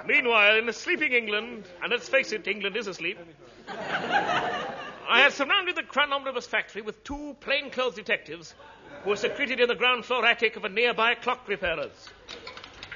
Meanwhile, in sleeping England, and let's face it, England is asleep, I had surrounded the Crown Omnibus factory with 2 plainclothes detectives who were secreted in the ground floor attic of a nearby clock repairer's.